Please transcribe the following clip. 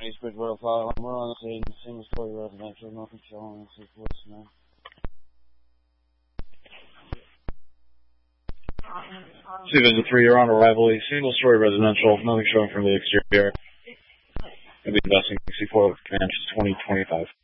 East Bridgewater Fire Alarm. We're on the scene, single-story residential, nothing showing, 6 voicemail. Visit 3, you're on arrival, a single-story residential, nothing showing from the exterior. I'll be investing C4 Comanche 2025.